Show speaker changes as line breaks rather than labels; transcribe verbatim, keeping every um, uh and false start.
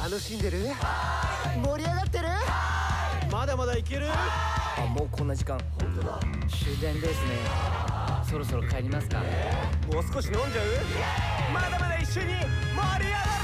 楽しんでる？盛り上がってる？まだまだいける？
あ、もうこんな時間。終電ですね。そろそろ帰りますか。
もう少し飲んじゃう？まだまだ一緒に盛り上がる！